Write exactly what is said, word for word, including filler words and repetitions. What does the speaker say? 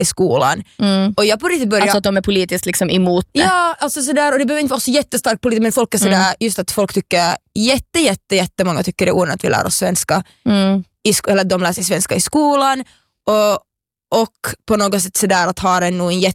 i skolan. Mm. Och jag på riktigt började... Alltså att de är politiskt liksom emot det. Ja, alltså sådär, och det behöver inte vara så jättestarkt politiskt, men folk är sådär, mm. just att folk tycker, jätte, jätte, jättemånga tycker det är onödigt att vi lär oss svenska, mm. i, eller att de lär sig svenska i skolan, och, och på något sätt sådär att ha en, nog en